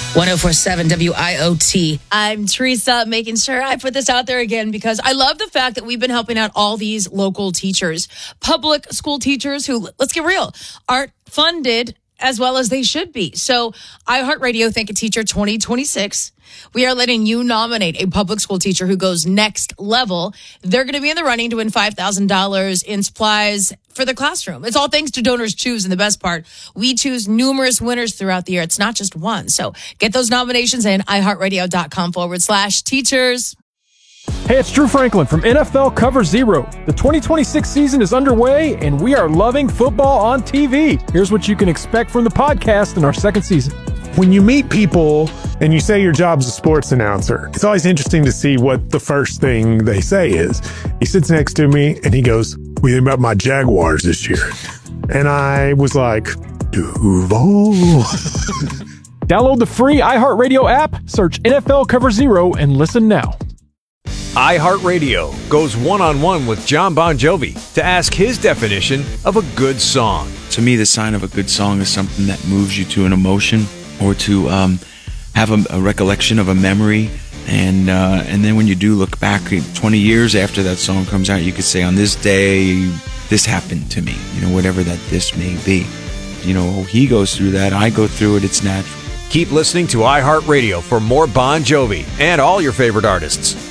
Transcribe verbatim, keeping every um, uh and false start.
one oh four point seven W I O T. I'm Teresa, making sure I put this out there again because I love the fact that we've been helping out all these local teachers, public school teachers who, let's get real, aren't funded as well as they should be. So iHeartRadio Think a Teacher twenty twenty-six, we are letting you nominate a public school teacher who goes next level. They're going to be in the running to win five thousand dollars in supplies for the classroom. It's all thanks to Donors Choose, and the best part, we choose numerous winners throughout the year. It's not just one. So get those nominations in iHeartRadio.com forward slash teachers. Hey, it's Drew Franklin from N F L Cover Zero. The twenty twenty-six season is underway, and we are loving football on T V. Here's what you can expect from the podcast in our second season. When you meet people and you say your job's a sports announcer, it's always interesting to see what the first thing they say is. He sits next to me and he goes, "What do you think about my Jaguars this year?" And I was like, Duval. Download the free iHeartRadio app, search N F L Cover Zero, and listen now. iHeartRadio goes one-on-one with John Bon Jovi to ask his definition of a good song. To me, the sign of a good song is something that moves you to an emotion or to um, have a, a recollection of a memory. And uh, and then when you do look back twenty years after that song comes out, you could say, on this day, this happened to me, you know, whatever that this may be. You know, he goes through that, I go through it, it's natural. Keep listening to iHeartRadio for more Bon Jovi and all your favorite artists.